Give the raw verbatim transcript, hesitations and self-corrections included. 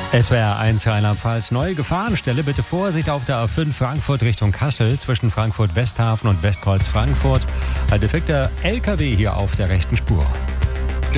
S W R eins Rheinland-Pfalz, neue Gefahrenstelle. Bitte Vorsicht auf der A fünf Frankfurt Richtung Kassel zwischen Frankfurt Westhafen und Westkreuz Frankfurt. Ein defekter L K W hier auf der rechten Spur.